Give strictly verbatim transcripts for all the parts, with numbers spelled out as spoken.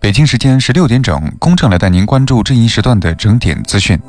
北京时间十六点整，公正来带您关注这一时段的整点资讯。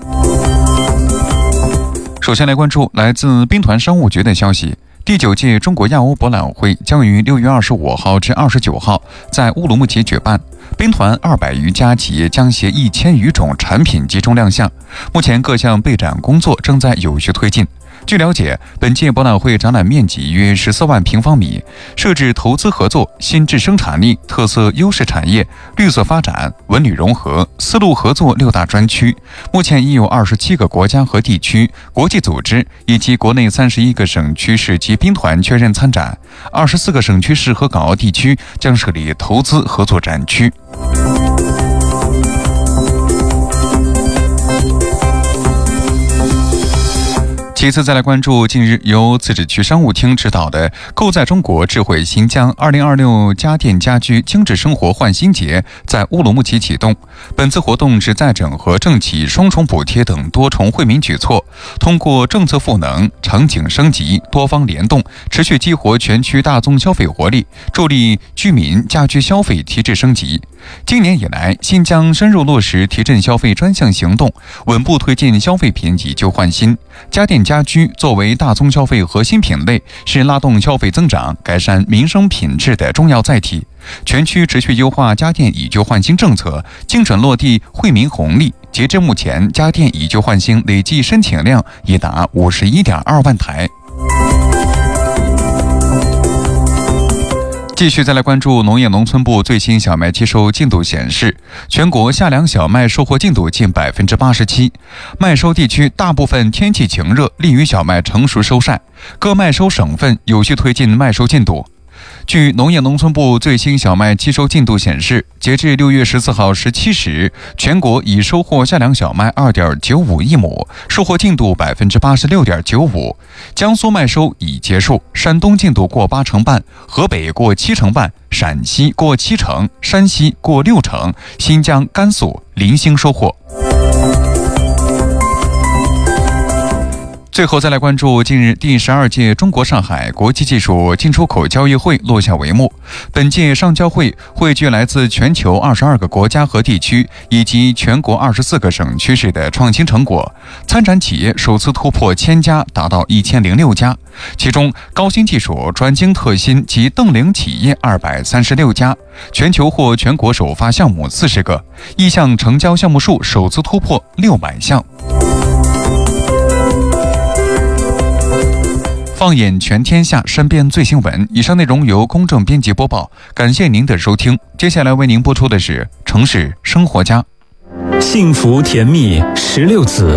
首先来关注来自兵团商务局的消息。第九届中国亚欧博览会将于六月二十五号至二十九号在乌鲁木齐举办，兵团二百余家企业将携一千余种产品集中亮相。目前各项备展工作正在有序推进。据了解，本届博览会展览面积约十四万平方米，设置投资合作、新质生产力、特色优势产业、绿色发展、文旅融合、丝路合作六大专区。目前已有二十七个国家和地区、国际组织以及国内三十一个省区市及兵团确认参展，二十四个省区市和港澳地区将设立投资合作展区。其次，再来关注近日由自治区商务厅指导的“购在中国智慧新疆二零二六家电家居精致生活焕新节”在乌鲁木齐启动。本次活动旨在整合政企双重补贴等多重惠民举措，通过政策赋能、场景升级、多方联动，持续激活全区大宗消费活力，助力居民家居消费提质升级。今年以来，新疆深入落实提振消费专项行动，稳步推进消费品以旧换新。家电家居作为大宗消费核心品类，是拉动消费增长、改善民生品质的重要载体。全区持续优化家电以旧换新政策，精准落地惠民红利。截至目前，家电以旧换新累计申请量已达五十一点二万台。继续再来关注农业农村部最新小麦期收进度显示，全国夏粮小麦收获进度近百分之八十七，麦收地区大部分天气晴热，利于小麦成熟收晒，各麦收省份有序推进麦收进度。据农业农村部最新小麦期收进度显示，截至六月十四号十七时，全国已收获夏粮小麦二点九五亿亩，收获进度百分之八十六点九五。江苏麦收已结束，山东进度过八成半，河北过七成半，陕西过七成，山西过六成，新疆、甘肃零星收获。最后再来关注近日第十二届中国上海国际技术进出口交易会落下帷幕。本届上交会汇聚来自全球二十二个国家和地区以及全国二十四个省区市的创新成果，参展企业首次突破千家，达到一千零六家，其中高新技术、专精特新及瞪羚企业二百三十六家，全球或全国首发项目四十个，意向成交项目数首次突破六百项。放眼全天下，身边最新闻。以上内容由公正编辑播报，感谢您的收听。接下来为您播出的是城市生活家。 幸福甜蜜十六子。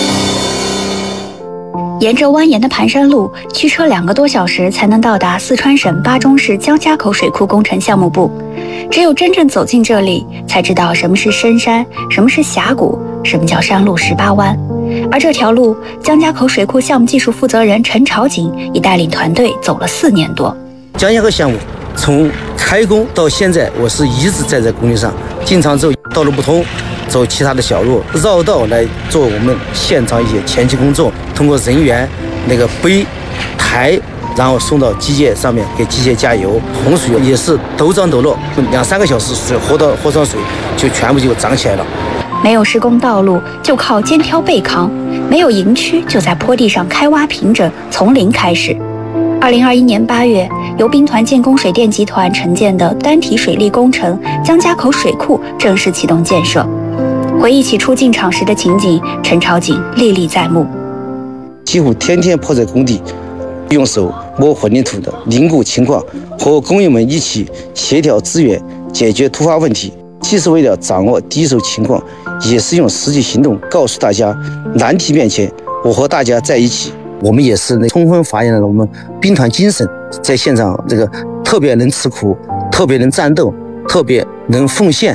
沿着蜿蜒的盘山路，驱车两个多小时才能到达四川省巴中市江家口水库工程项目部。只有真正走进这里，才知道什么是深山，什么是峡谷，什么叫山路十八弯。而这条路，江家口水库项目技术负责人陈朝景已带领团队走了四年多。 江家口项目从开工到现在，我是一直在这工地上，经常走道路不通，走其他的小路，绕道来做我们现场一些前期工作，通过人员那个背抬，然后送到机械上面给机械加油。洪水也是陡涨陡落，两三个小时水活到活上水就全部就涨起来了。 没有施工道路，就靠肩挑背扛；没有营区，就在坡地上开挖平整，从零开始。二零二一年八月，由兵团建工水电集团承建的单体水利工程江家口水库正式启动建设。回忆起初进场时的情景，陈朝景历历在目。 几乎天天泡在工地，用手摸混凝土的凝固情况，和工友们一起协调资源，解决突发问题。既是为了掌握第一手情况，也是用实际行动告诉大家，难题面前我和大家在一起。我们也是充分发现了我们兵团精神，在现场这个特别能吃苦，特别能战斗，特别能奉献。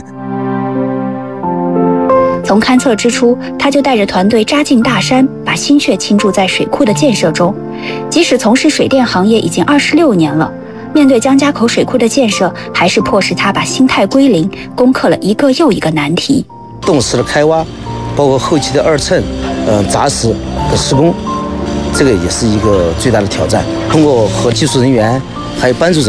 从勘测之初，他就带着团队扎进大山，把心血倾注在水库的建设中。即使从事水电行业已经二十六年了，面对江家口水库的建设，还是迫使他把心态归零，攻克了一个又一个难题。 洞石的开挖，包括后期的二乘、呃砸石的施工，这个也是一个最大的挑战。通过和技术人员还有班组长